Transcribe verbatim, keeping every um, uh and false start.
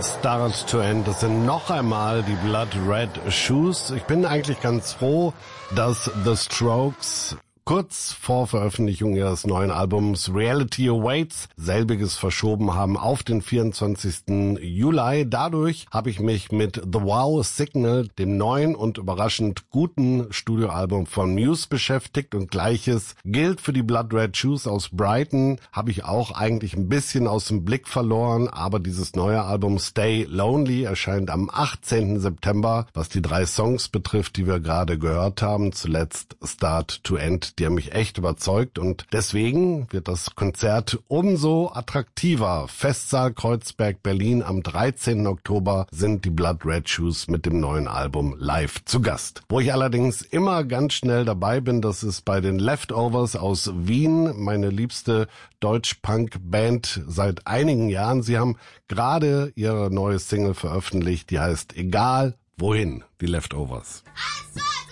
Start to End. Das sind noch einmal die Blood Red Shoes. Ich bin eigentlich ganz froh, dass The Strokes kurz vor Veröffentlichung ihres neuen Albums Reality Awaits selbiges verschoben haben auf den vierundzwanzigsten Juli. Dadurch habe ich mich mit The Wow Signal, dem neuen und überraschend guten Studioalbum von Muse, beschäftigt, und Gleiches gilt für die Blood Red Shoes aus Brighton. Habe ich auch eigentlich ein bisschen aus dem Blick verloren, aber dieses neue Album Stay Lonely erscheint am achtzehnten September. Was die drei Songs betrifft, die wir gerade gehört haben, zuletzt Start to End, die haben mich echt überzeugt, und deswegen wird das Konzert umso attraktiver. Festsaal Kreuzberg, Berlin. Am dreizehnten Oktober sind die Blood Red Shoes mit dem neuen Album live zu Gast. Wo ich allerdings immer ganz schnell dabei bin, das ist bei den Leftovers aus Wien, meine liebste Deutsch-Punk-Band seit einigen Jahren. Sie haben gerade ihre neue Single veröffentlicht, die heißt Egal wohin, die Leftovers. Also